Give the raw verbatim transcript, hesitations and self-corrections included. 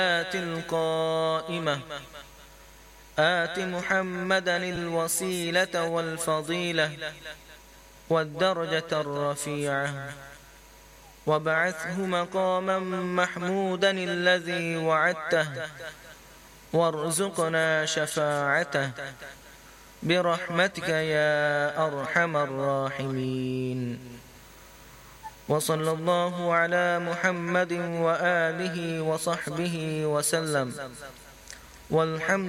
القائمة آت محمدا الوسيلة والفضيلة والدرجة الرفيعة وابعثه مقاما محمودا الذي وعدته وارزقنا شفاعته برحمتك يا أرحم الراحمين. وصلى الله على محمد وآله وصحبه وسلم والحمد